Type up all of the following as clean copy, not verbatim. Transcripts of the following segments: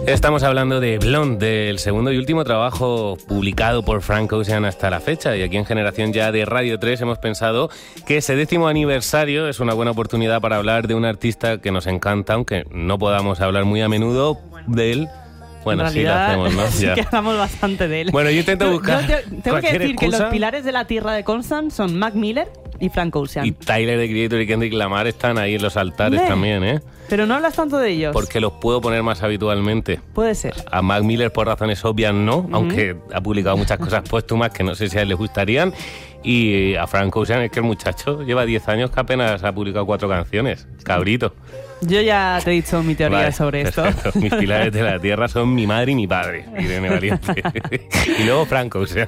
Estamos hablando de Blonde, del segundo y último trabajo publicado por Frank Ocean hasta la fecha, y aquí en Generación Ya de Radio 3 hemos pensado que ese 10º aniversario es una buena oportunidad para hablar de un artista que nos encanta, aunque no podamos hablar muy a menudo de él. Bueno, en realidad, sí lo hacemos, ¿no? sí Ya. que hablamos bastante de él. Bueno, yo intento buscar Tengo que decir excusa. que los pilares de la tierra de Constant son Mac Miller y Frank Ocean. Y Tyler, The Creator y Kendrick Lamar están ahí en los altares también, ¿eh? Pero no hablas tanto de ellos. Porque los puedo poner más habitualmente. Puede ser. A Mac Miller por razones obvias no, aunque ha publicado muchas cosas póstumas que no sé si a él le gustarían. Y a Frank Ocean es que el muchacho lleva 10 años que apenas ha publicado 4 canciones. Cabrito. Yo ya te he dicho mi teoría sobre esto. Perfecto. Mis pilares de la tierra son mi madre y mi padre, Irene Valiente. Y luego Frank Ocean.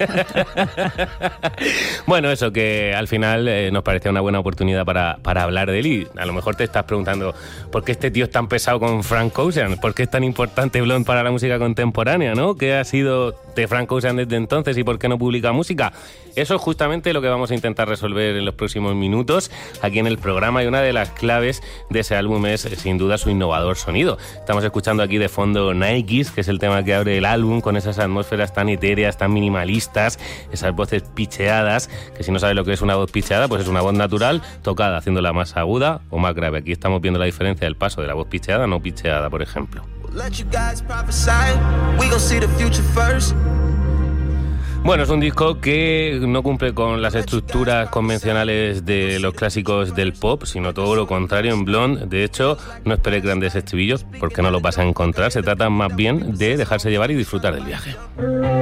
Bueno, eso, que al final nos parecía una buena oportunidad para hablar de él. Y a lo mejor te estás preguntando, ¿por qué este tío es tan pesado con Frank Ocean? ¿Por qué es tan importante Blonde para la música contemporánea, no? ¿Qué ha sido de Frank Ocean desde entonces y por qué no publica música? Eso es justamente lo que vamos a intentar resolver en los próximos minutos aquí en el programa, y una de las claves de ese álbum es sin duda su innovador sonido. Estamos escuchando aquí de fondo Nikes, que es el tema que abre el álbum, con esas atmósferas tan etéreas, tan minimalistas, esas voces pitcheadas, que si no sabes lo que es una voz pitcheada, pues es una voz natural tocada, haciéndola más aguda o más grave. Aquí estamos viendo la diferencia del paso de la voz pitcheada a no pitcheada, por ejemplo. Bueno, es un disco que no cumple con las estructuras convencionales de los clásicos del pop, sino todo lo contrario en Blonde. De hecho, no esperes grandes estribillos porque no los vas a encontrar. Se trata más bien de dejarse llevar y disfrutar del viaje.